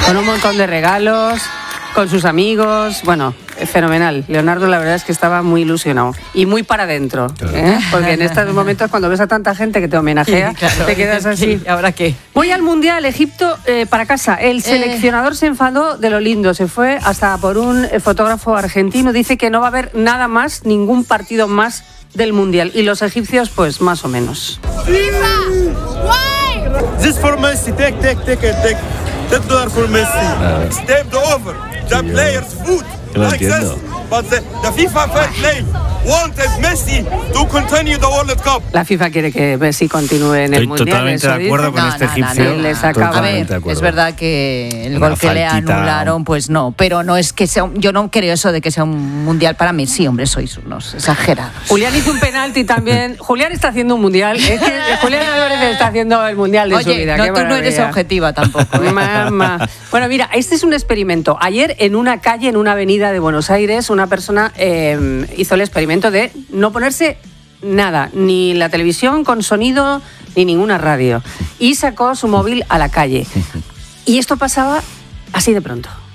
Con un montón de regalos, con sus amigos, bueno, fenomenal. Leonardo la verdad es que estaba muy ilusionado y muy para adentro, ¿eh? Porque en estos momentos cuando ves a tanta gente que te homenajea, sí, claro, te quedas así. ¿Y ahora qué? Voy al Mundial, Egipto, para casa. El seleccionador se enfadó de lo lindo, se fue hasta por un fotógrafo argentino, dice que no va a haber nada más, ningún partido más del Mundial. Y los egipcios, pues más o menos. This for Messi, take $10 for Messi. Step the over. The players food like this, but the FIFA fair play wanted Messi to continue the World Cup. La FIFA quiere que Messi continúe en el Mundial. Estoy totalmente de acuerdo con este egipcio. A ver, es verdad que el gol que le anularon, pues no, pero no es que sea, yo no creo eso de que sea un Mundial para Messi, hombre, sois unos exagerados. Julián hizo un penalti también. Julián está haciendo un Mundial. Es que Julián Álvarez está haciendo el Mundial de su vida. No, tú no eres objetiva tampoco. Mamá. Bueno, mira, este es un experimento. Ayer en una calle, en una avenida de Buenos Aires, una persona hizo el experimento de no ponerse nada, ni la televisión con sonido, ni ninguna radio. Y sacó su móvil a la calle. Y esto pasaba así de pronto.